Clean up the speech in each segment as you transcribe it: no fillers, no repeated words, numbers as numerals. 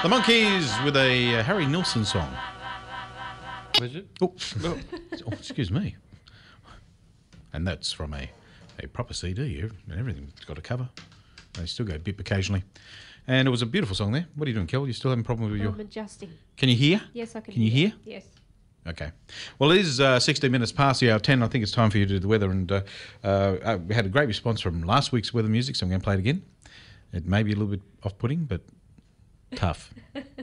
The Monkees with a Harry Nilsson song. Was it? Oh, excuse me. And that's from a proper CD and everything's got a cover. They still go bip occasionally. And it was a beautiful song there. What are you doing, Kel? You still having a problem with your... I'm adjusting. Can you hear? Yes, I can. Can you hear? Yes. Okay. Well, it is 16 minutes past the hour 10. I think it's time for you to do the weather. And we had a great response from last week's weather music, so I'm going to play it again. It may be a little bit off-putting, but tough.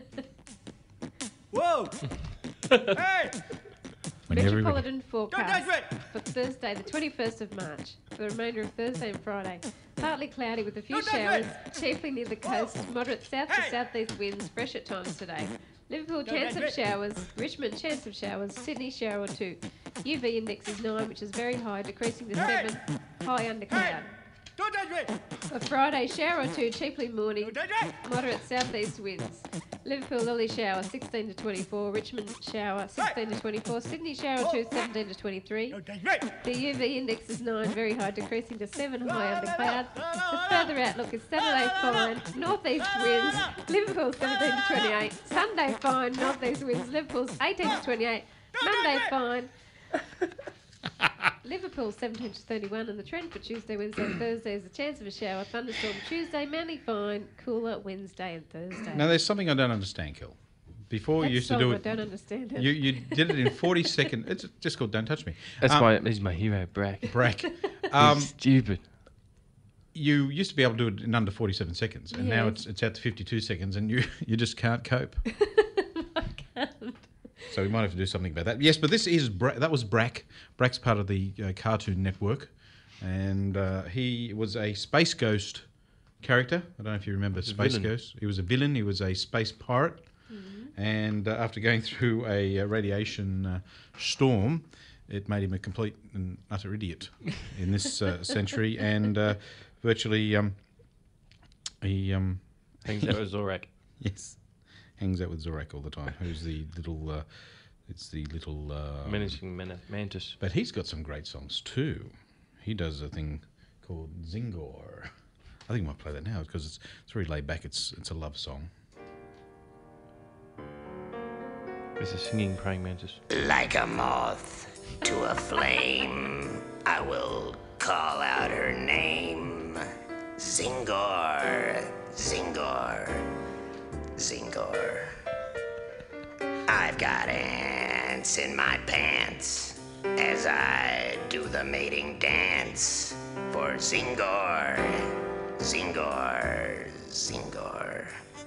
Whoa! Hey! Metropolitan forecast for Thursday, the 21st of March, for the remainder of Thursday and Friday. Partly cloudy with a few showers, chiefly near the coast. Moderate south to southeast winds, fresh at times today. Liverpool, chance of showers. Richmond, chance of showers. Sydney, shower or two. UV index is 9, which is very high, decreasing to 7, high under cloud. Don't touch me! For Friday, shower or two, chiefly morning, moderate southeast winds. Liverpool, early shower, 16 to 24. Richmond, shower, 16 to 24. Sydney, shower or two, 17 to 23. Don't touch me! The UV index is 9, very high, decreasing to 7, high under cloud. The further outlook is Saturday, fine, northeast winds, Liverpool 17 to 28. Sunday, fine, northeast winds, Liverpool's 18 to 28. Monday, fine. Liverpool 17 to 31, and the trend for Tuesday, Wednesday and Thursday is a chance of a shower, thunderstorm Tuesday, mainly fine, cooler Wednesday and Thursday. Now, there's something I don't understand, Kel. Before you used to do it... I don't understand it. You did it in 40 seconds. It's just called Don't Touch Me. He's my hero, Brack. He's stupid. You used to be able to do it in under 47 seconds, and now Yes. it's out to 52 seconds, and you just can't cope. I can't. So we might have to do something about that. Yes, but this is that was Brack. Brack's part of the Cartoon Network, and he was a Space Ghost character. I don't know if you remember Space Ghost. He was a villain. He was a space pirate, and after going through a radiation storm, it made him a complete and utter idiot in this century, and virtually he hangs out with Zorak. Yes. Hangs out with Zorak all the time, who's the little, it's the little... menacing mantis. But he's got some great songs too. He does a thing called Zingor. I think I might play that now because it's very laid back. It's a love song. It's a singing praying mantis. Like a moth to a flame, I will call out her name. Zingor, Zingor. Zingor. I've got ants in my pants as I do the mating dance for Zingor, Zingor, Zingor.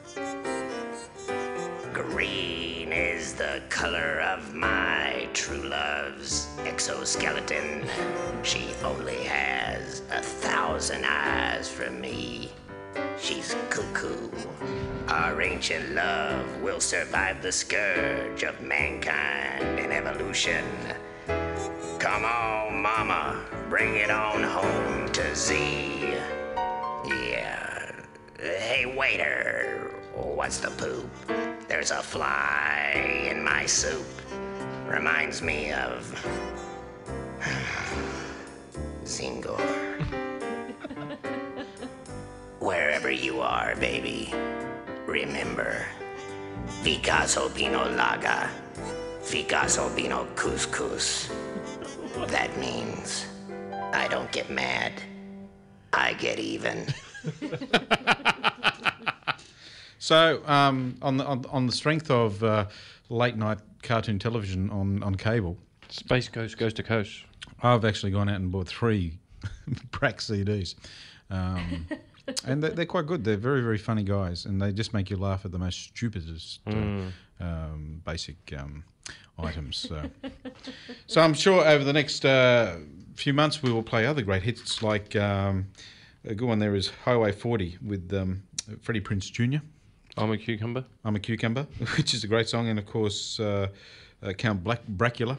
Green is the color of my true love's exoskeleton. She only has 1,000 eyes for me. She's cuckoo. Our ancient love will survive the scourge of mankind and evolution. Come on, mama, bring it on home to Z. Yeah. Hey, waiter, what's the poop? There's a fly in my soup. Reminds me of Zingor. Wherever you are, baby, remember, Picasso Pino Laga, Picasso Pino Couscous. That means I don't get mad, I get even. So, on the strength of late night cartoon television on cable, Space Ghost goes to coast. I've actually gone out and bought 3 Brack CDs. And they're quite good. They're very, very funny guys, and they just make you laugh at the most stupidest basic items. So I'm sure over the next few months we will play other great hits, like a good one there is Highway 40 with Freddie Prinze Jr. I'm a Cucumber. I'm a Cucumber, which is a great song, and of course Count Blackula.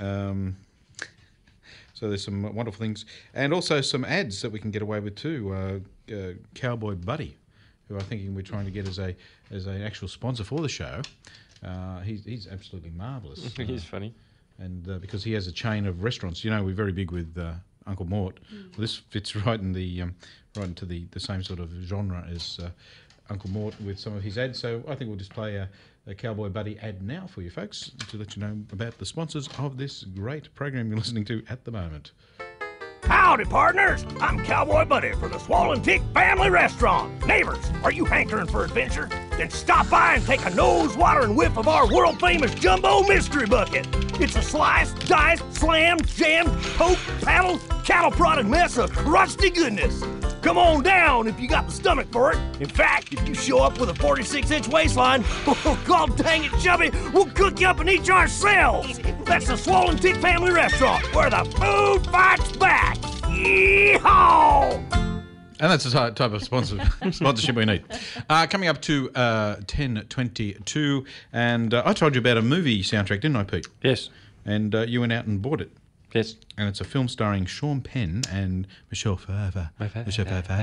So there's some wonderful things, and also some ads that we can get away with too. Cowboy Buddy, who I think we're trying to get as an actual sponsor for the show. He's absolutely marvellous. He's funny, and because he has a chain of restaurants. You know, we're very big with Uncle Mort. Well, this fits right into the same sort of genre as Uncle Mort with some of his ads. So I think we'll just play a Cowboy Buddy ad now for you folks to let you know about the sponsors of this great program you're listening to at the moment. Howdy, partners! I'm Cowboy Buddy for the Swollen Tick Family Restaurant. Neighbors, are you hankering for adventure? Then stop by and take a nose-watering whiff of our world-famous Jumbo Mystery Bucket. It's a sliced, diced, slammed, jammed, poked, paddled, cattle-prodded mess of crusty goodness. Come on down if you got the stomach for it. In fact, if you show up with a 46-inch waistline, God dang it, chubby, we'll cook you up and eat you ourselves. That's the Swollen Tick Family Restaurant, where the food fights back. Yeehaw! And that's the type of sponsorship we need. Coming up to 10:22, and I told you about a movie soundtrack, didn't I, Pete? Yes. And you went out and bought it. Yes. And it's a film starring Sean Penn and Michelle Pfeiffer. What's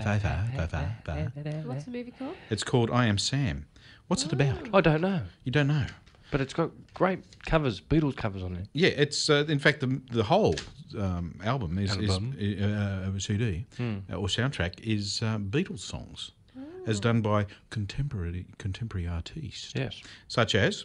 the movie called? It's called I Am Sam. What's it about? I don't know. You don't know? But it's got great covers, Beatles covers on it. Yeah, it's in fact the whole album is CD or soundtrack is Beatles songs, as done by contemporary artists. Yes. Such as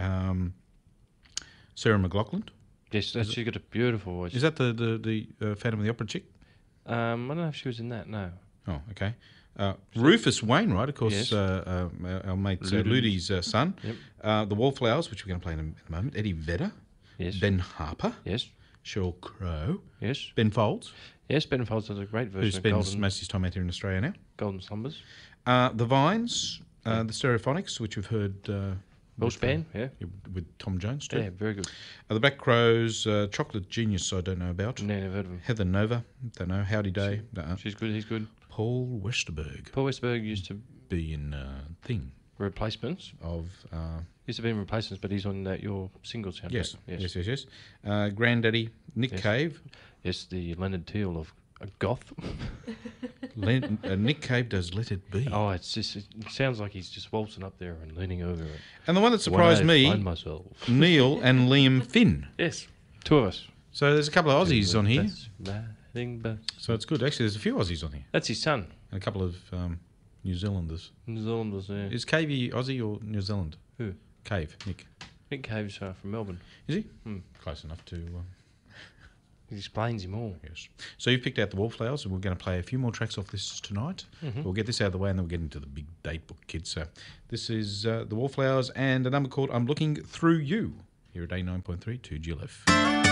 Sarah McLachlan. Yes, she's got a beautiful voice. Is that the Phantom of the Opera chick? I don't know if she was in that, no. Oh, okay. Rufus Wainwright, of course, Yes. Our mate Ludi's son. Yep. The Wallflowers, which we're going to play in a moment. Eddie Vedder. Yes. Ben Harper. Yes. Sheryl Crow. Yes. Ben Folds, Yes, Ben Folds does a great who version of spends most of his time out here in Australia now. Golden Slumbers. The Vines, the Stereophonics, which we've heard... Welsh band, yeah. With Tom Jones, too. Yeah, very good. The Black Crows, Chocolate Genius, I don't know about. No, never heard of him. Heather Nova, don't know. Howdy Day. She's good, he's good. Paul Westerberg. Paul Westberg used to Be in Thing replacements. of... Used to be in replacements, but he's on your single soundtrack. yes. Granddaddy, Nick Yes. Cave. Yes, the Leonard Teal of goth. Nick Cave does Let It Be. Oh, it sounds like he's just waltzing up there and leaning over it. And the one that surprised When I me, find myself. Neil and Liam Finn. Yes, two of us. So there's a couple of Aussies on here. That's riding bus. So it's good. Actually, there's a few Aussies on here. That's his son. And a couple of New Zealanders. New Zealanders, yeah. Is Cavey Aussie or New Zealand? Who? Cave, Nick. Nick Cave's from Melbourne. Is he? Hmm. Close enough to... He explains him all. yes. So you've picked out the Wallflowers, and we're going to play a few more tracks off this tonight. We'll get this out of the way, and then we'll get into the big date book, kids. So this is the Wallflowers and a number called I'm Looking Through You here at 89.3 2GLF.